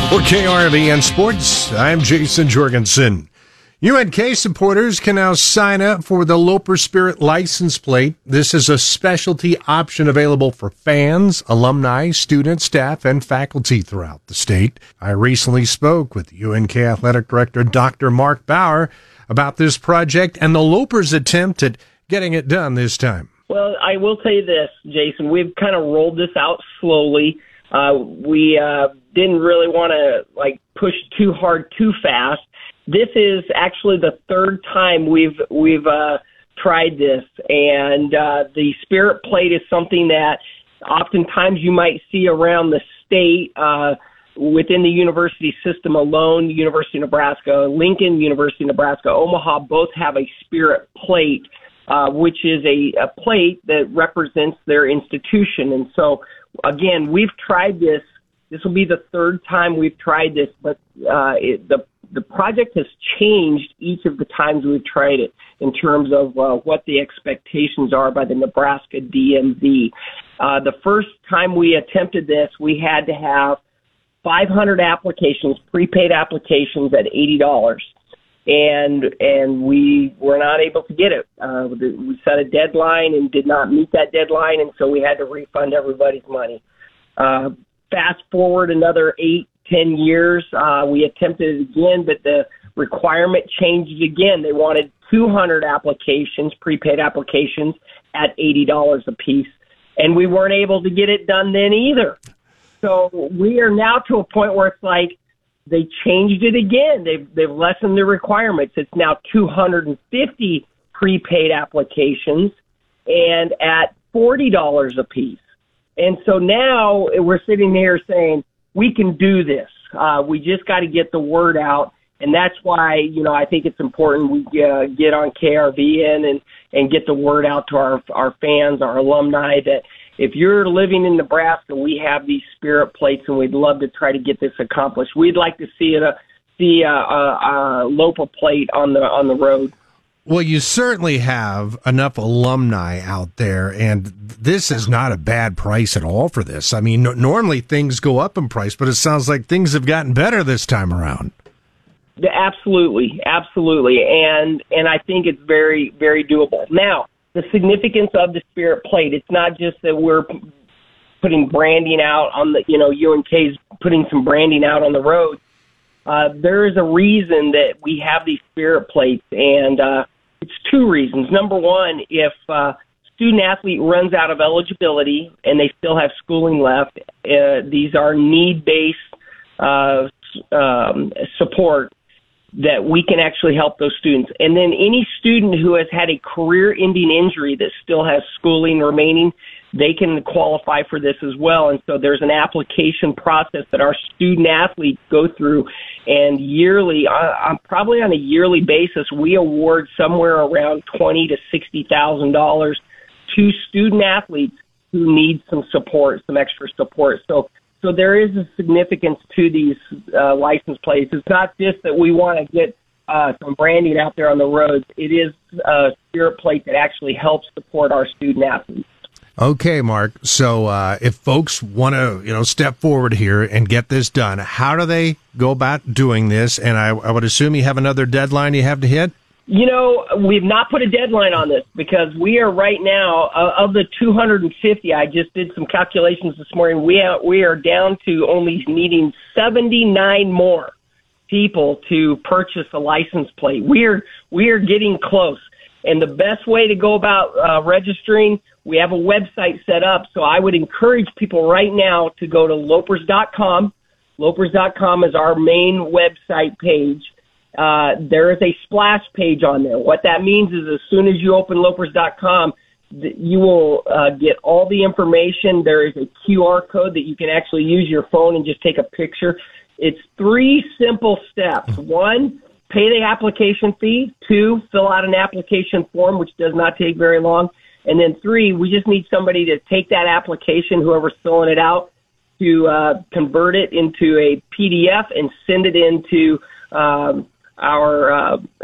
For KRVN Sports, I'm Jason Jorgensen. UNK supporters can now sign up for the Loper Spirit license plate. This is a specialty option available for fans, alumni, students, staff, and faculty throughout the state. I recently spoke with UNK Athletic Director Dr. Mark Bauer about this project and the Lopers' attempt at getting it done this time. Well, I will tell you this, Jason. We've kind of rolled this out slowly. We didn't really want to push too hard too fast. This is actually the third time we've tried this, and the Spirit Plate is something that oftentimes you might see around the state within the university system alone. University of Nebraska, Lincoln, University of Nebraska, Omaha both have a Spirit Plate, which is a plate that represents their institution. And so, again, we've tried this. This will be the third time we've tried this, but the project has changed each of the times we've tried it in terms of what the expectations are by the Nebraska DMV. The first time we attempted this, we had to have 500 applications, prepaid applications at $80. And we were not able to get it. We set a deadline and did not meet that deadline, and so we had to refund everybody's money. Fast forward another 8-10 years, we attempted it again, but the requirement changed again. They wanted 200 applications, prepaid applications, at $80 a piece, and we weren't able to get it done then either. So we are now to a point where it's like they changed it again. They've lessened the requirements. It's now 250 prepaid applications and at $40 a piece. And so now we're sitting here saying, we can do this. We just got to get the word out. And that's why, I think it's important we get on KRVN and get the word out to our fans, our alumni, that if you're living in Nebraska, we have these Spirit Plates, and we'd love to try to get this accomplished. We'd like to see a Loper Plate on the road. Well, you certainly have enough alumni out there, and this is not a bad price at all for this. I mean, normally things go up in price, but it sounds like things have gotten better this time around. Absolutely, absolutely, and I think it's very, very doable. Now, the significance of the Spirit Plate, it's not just that we're putting branding out on the, UNK's putting some branding out on the road. There is a reason that we have these Spirit Plates, and it's two reasons. Number one, if student-athlete runs out of eligibility and they still have schooling left, these are need-based support that we can actually help those students. And then any student who has had a career-ending injury that still has schooling remaining, they can qualify for this as well. And so there's an application process that our student-athletes go through, and yearly, probably on a yearly basis, we award somewhere around $20,000 to $60,000 to student-athletes who need some support, some extra support. So there is a significance to these license plates. It's not just that we want to get some branding out there on the roads. It is a Spirit Plate that actually helps support our student-athletes. Okay, Mark. So if folks want to, step forward here and get this done, how do they go about doing this? And I would assume you have another deadline you have to hit? We've not put a deadline on this because we are right now, of the 250, I just did some calculations this morning, we are down to only needing 79 more people to purchase a license plate. We are getting close. And the best way to go about registering, we have a website set up, so I would encourage people right now to go to lopers.com. Lopers.com is our main website page. There is a splash page on there. What that means is as soon as you open lopers.com, you will get all the information. There is a QR code that you can actually use your phone and just take a picture. It's 3 simple steps. 1, pay the application fee. 2, fill out an application form, which does not take very long. And then 3, we just need somebody to take that application, whoever's filling it out, to convert it into a PDF and send it into our